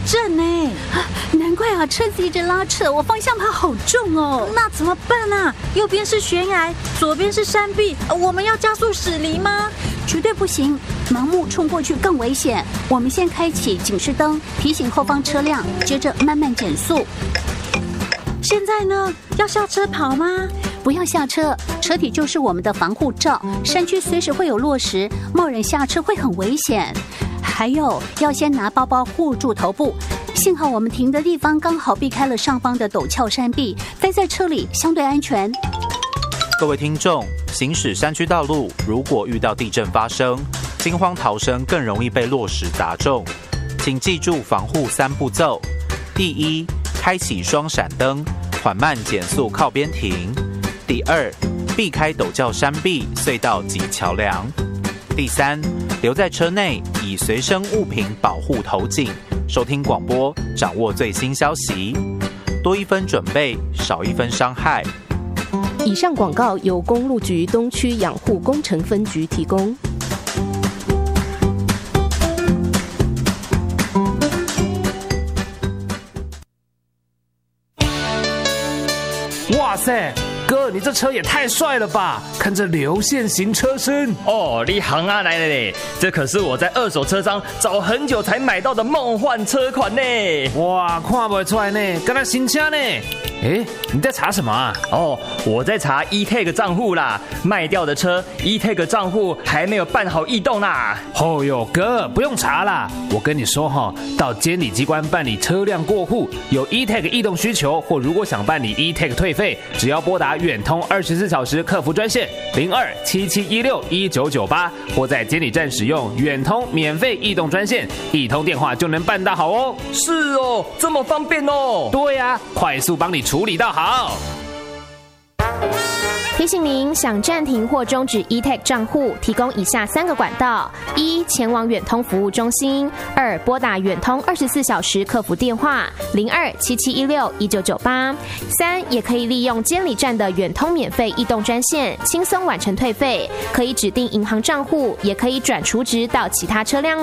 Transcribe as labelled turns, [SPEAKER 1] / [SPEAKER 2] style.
[SPEAKER 1] 震呢。
[SPEAKER 2] 难怪啊，车子一直拉扯，我方向盘好重哦。
[SPEAKER 1] 那怎么办啊？右边是悬崖，左边是山壁，我们要加速驶离吗？
[SPEAKER 2] 绝对不行，盲目冲过去更危险。我们先开启警示灯，提醒后方车辆，接着慢慢减速。
[SPEAKER 1] 现在呢，要下车跑吗？
[SPEAKER 2] 不要下车，车体就是我们的防护罩。山区随时会有落石，贸然下车会很危险。还有，要先拿包包护住头部。幸好我们停的地方刚好避开了上方的陡峭山壁，待在车里相对安全。
[SPEAKER 3] 各位听众，行驶山区道路，如果遇到地震发生，惊慌逃生更容易被落石砸中。请记住防护3步骤：第一，开启双闪灯，缓慢减速靠边停；第二，避开陡峭山壁、隧道及桥梁；第三，留在车内，以随身物品保护头颈。收听广播，掌握最新消息，多一分准备，少一分伤害。
[SPEAKER 4] 以上广告由公路局东区养护工程分局提供。
[SPEAKER 5] 哇塞，哥，你这车也太帅了吧！看这流线型车身
[SPEAKER 6] 哦，你行啊来了嘞！这可是我在二手车商找很久才买到的梦幻车款呢！
[SPEAKER 5] 哇，看不出来呢，跟他新车呢。哎，你在查什么啊？
[SPEAKER 6] 哦，我在查 E-Tag 账户啦，卖掉的车 E-Tag 账户还没有办好异动啦。
[SPEAKER 5] 哦哟，哥，不用查啦，我跟你说哈，到监理机关办理车辆过户，有 E-Tag 异动需求，或如果想办理 E-Tag 退费，只要拨打远通24小时客服专线0277161998，或在监理站使用远通免费异动专线，一通电话就能办到好哦。
[SPEAKER 6] 是哦，这么方便哦。
[SPEAKER 5] 对呀，快速帮你处理到好。
[SPEAKER 4] 提醒您，想暂停或终止 E-Tag 账户，提供以下3个管道：1、前往远通服务中心；2、拨打远通24小时客服电话0277161998；3、也可以利用监理站的远通免费异动专线，轻松完成退费，可以指定银行账户，也可以转储值到其他车辆。